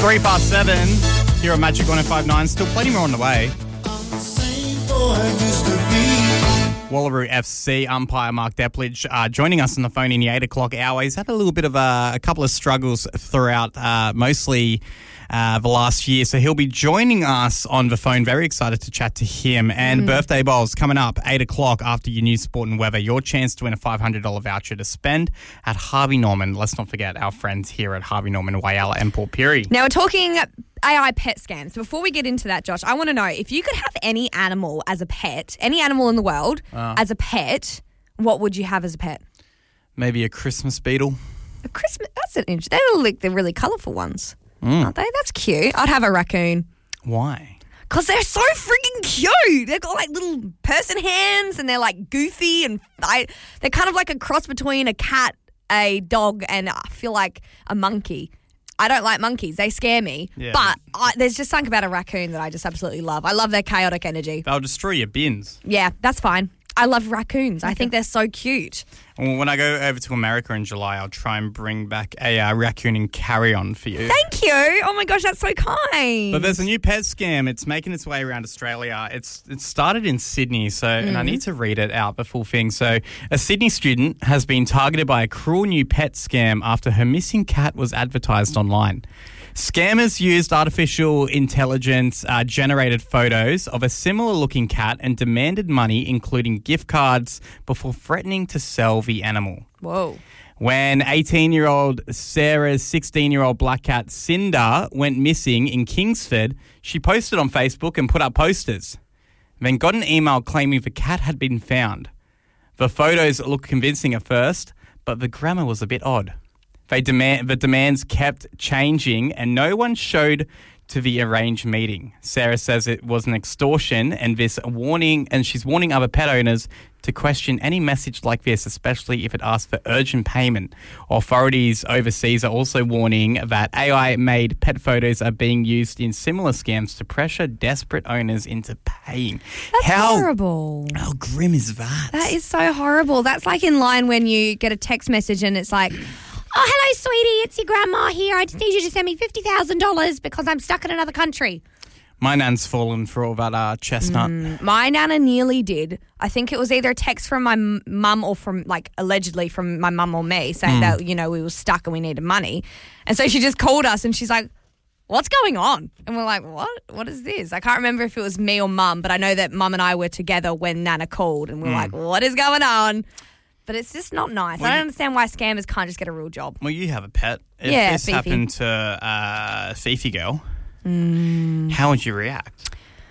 7:03 here on Magic 105.9. Still plenty more on the way. Wallaroo FC umpire Mark Depledge joining us on the phone in the 8 o'clock hour. He's had a little bit of a couple of struggles throughout mostly the last year, so he'll be joining us on the phone. Very excited to chat to him. And birthday bowls coming up 8 o'clock after your news, sport and weather. Your chance to win a $500 voucher to spend at Harvey Norman. Let's not forget our friends here at Harvey Norman, Whyalla and Port Pirie. Now we're talking AI pet scams. Before we get into that, Josh, I want to know, if you could have any animal as a pet, any animal in the world as a pet, what would you have as a pet? Maybe a Christmas beetle. A Christmas? That's an interesting. They're like the really colourful ones, aren't they? That's cute. I'd have a raccoon. Why? Because they're so freaking cute. They've got like little person hands and they're like goofy and they're kind of like a cross between a cat, a dog, and I feel like a monkey. I don't like monkeys. They scare me. Yeah. But there's just something about a raccoon that I just absolutely love. I love their chaotic energy. They'll destroy your bins. Yeah, that's fine. I love raccoons. Okay. I think they're so cute. Well, when I go over to America in July, I'll try and bring back a raccoon and carry-on for you. Thank you. Oh, my gosh, that's so kind. But there's a new pet scam. It's making its way around Australia. It started in Sydney, and I need to read it out, the full thing. So a Sydney student has been targeted by a cruel new pet scam after her missing cat was advertised online. Scammers used artificial intelligence generated photos of a similar-looking cat and demanded money, including gift cards, before threatening to sell the animal. Whoa. When 18-year-old Sarah's 16-year-old black cat Cinder went missing in Kingsford, she posted on Facebook and put up posters. Then got an email claiming the cat had been found. The photos looked convincing at first, but the grammar was a bit odd. The demands kept changing and no one showed to the arranged meeting. Sarah says it was an extortion and she's warning other pet owners to question any message like this, especially if it asks for urgent payment. Authorities overseas are also warning that AI-made pet photos are being used in similar scams to pressure desperate owners into paying. That's horrible. How grim is that? That is so horrible. That's like in line when you get a text message and it's like, "Oh, hello, sweetie. It's your grandma here. I just need you to send me $50,000 because I'm stuck in another country." My nan's fallen for all that chestnut. My nana nearly did. I think it was either a text from my mum or from, like, allegedly from my mum or me saying that, you know, we were stuck and we needed money. And so she just called us and she's like, "What's going on?" And we're like, "What? What is this?" I can't remember if it was me or mum, but I know that mum and I were together when Nana called and we're like, "What is going on?" But it's just not nice. I don't understand why scammers can't just get a real job. Well, you have a pet. If this Fifi happened to Fifi girl, how would you react?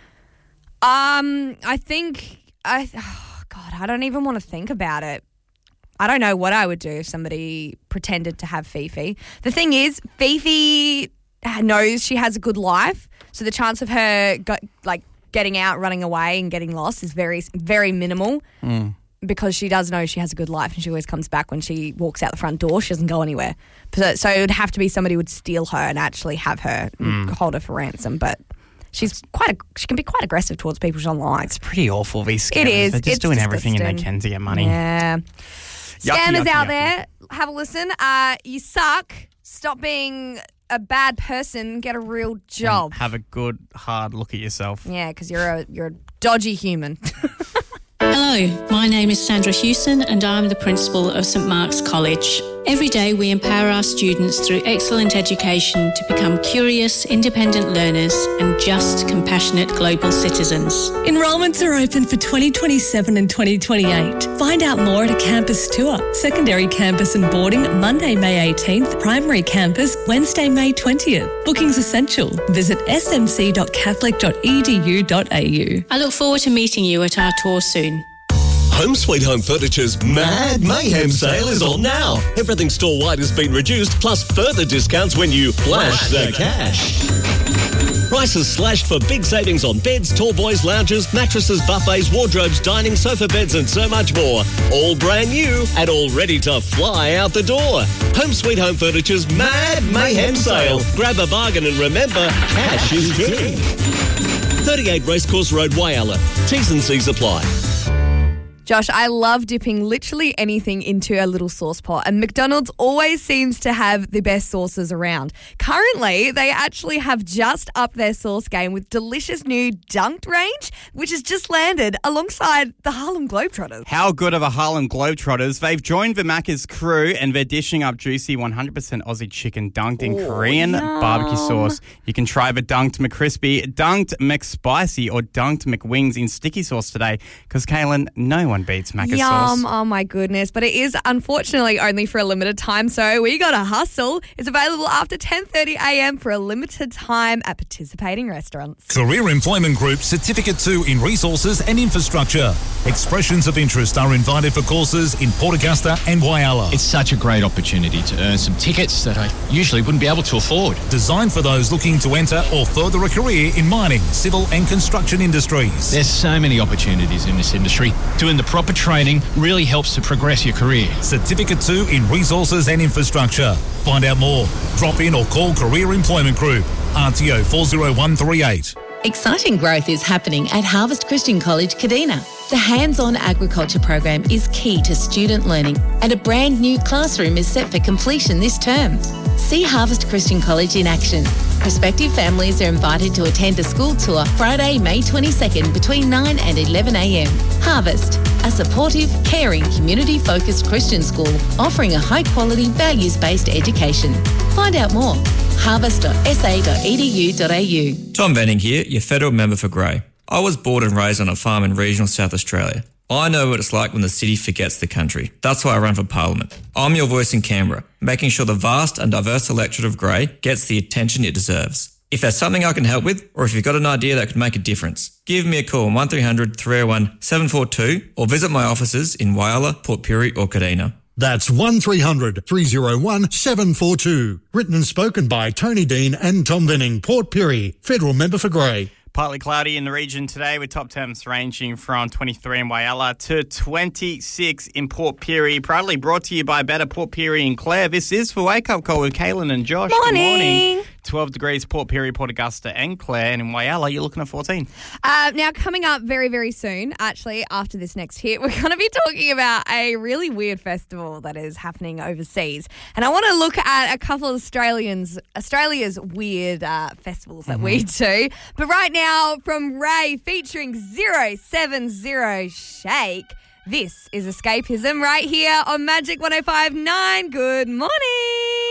I think, I don't even want to think about it. I don't know what I would do if somebody pretended to have Fifi. The thing is, Fifi knows she has a good life, so the chance of her getting out, running away and getting lost is very, very minimal. Because she does know she has a good life and she always comes back when she walks out the front door. She doesn't go anywhere. So it would have to be somebody who would steal her and actually have her and hold her for ransom. But she can be quite aggressive towards people she's online. It's pretty awful, these scammers. It is. They're just doing everything they can to get money. Yeah. Scammers out yucky. there, have a listen. You suck. Stop being a bad person. Get a real job. And have a good, hard look at yourself. Yeah, because you're a dodgy human. Hello, my name is Sandra Hewson and I'm the Principal of St Mark's College. Every day we empower our students through excellent education to become curious, independent learners and just, compassionate global citizens. Enrolments are open for 2027 and 2028. Find out more at a campus tour. Secondary campus and boarding Monday, May 18th. Primary campus Wednesday, May 20th. Bookings essential. Visit smc.catholic.edu.au. I look forward to meeting you at our tour soon. Home Sweet Home Furniture's Mad Mayhem sale is on now. Everything store-wide has been reduced, plus further discounts when you flash the cash. Prices slashed for big savings on beds, tall boys, lounges, mattresses, buffets, wardrobes, dining, sofa beds and so much more. All brand new and all ready to fly out the door. Home Sweet Home Furniture's Mad Mayhem sale. Grab a bargain and remember, cash is king. 38 Racecourse Road, Whyalla. T's and C's apply. Josh, I love dipping literally anything into a little sauce pot, and McDonald's always seems to have the best sauces around. Currently, they actually have just upped their sauce game with delicious new Dunked range, which has just landed alongside the Harlem Globetrotters. How good are the Harlem Globetrotters? They've joined the Macca's crew and they're dishing up juicy 100% Aussie chicken dunked in Korean barbecue sauce. You can try the Dunked McCrispy, Dunked McSpicy, or Dunked McWings in sticky sauce today because, Kaylin, no one beats Macca's sauce. Oh my goodness. But it is unfortunately only for a limited time, so we got to hustle. It's available after 10:30 a.m. for a limited time at participating restaurants. Career Employment Group Certificate 2 in Resources and Infrastructure. Expressions of interest are invited for courses in Port Augusta and Whyalla. It's such a great opportunity to earn some tickets that I usually wouldn't be able to afford. Designed for those looking to enter or further a career in mining, civil and construction industries. There's so many opportunities in this industry. Doing the proper training really helps to progress your career. Certificate 2 in Resources and Infrastructure. Find out more. Drop in or call Career Employment Group. RTO 40138. Exciting growth is happening at Harvest Christian College, Kadina. The hands-on agriculture program is key to student learning, and a brand new classroom is set for completion this term. See Harvest Christian College in action. Prospective families are invited to attend a school tour Friday, May 22nd between 9 and 11 a.m. Harvest, a supportive, caring, community-focused Christian school offering a high-quality, values-based education. Find out more. harvest.sa.edu.au. Tom Benning here, your federal member for Grey. I was born and raised on a farm in regional South Australia. I know what it's like when the city forgets the country. That's why I run for Parliament. I'm your voice in Canberra, making sure the vast and diverse electorate of Grey gets the attention it deserves. If there's something I can help with, or if you've got an idea that could make a difference, give me a call on 1300 301 742 or visit my offices in Whyalla, Port Pirie or Kadina. That's 1300 301 742. Written and spoken by Tony Dean and Tom Venning, Port Pirie, federal member for Grey. Partly cloudy in the region today with top temps ranging from 23 in Whyalla to 26 in Port Pirie. Proudly brought to you by Better Port Pirie and Claire. This is for Wake Up Call with Kaylin and Josh. Morning. Good morning. 12 degrees Port Pirie, Port Augusta and Claire. And in Whyalla, you're looking at 14. Now, coming up very, very soon, actually, after this next hit, we're going to be talking about a really weird festival that is happening overseas. And I want to look at a couple of Australia's weird festivals that we do. But right now, from Ray featuring 070 Shake, this is Escapism right here on Magic 105.9. Good morning.